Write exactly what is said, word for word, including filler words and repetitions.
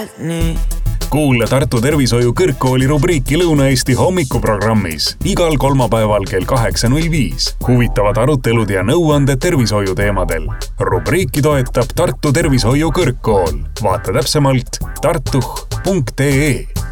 sealt nii. Kuule Tartu Tervishoiu Kõrgkooli rubriiki Lõuna-Eesti hommikuprogrammis igal kolmapäeval kell kaheksa null viis. Huvitavad arutelud ja nõuanded tervishoiu teemadel. Rubriiki toetab Tartu Tervishoiu Kõrgkool. Vaata täpsemalt tartuh punkt ee.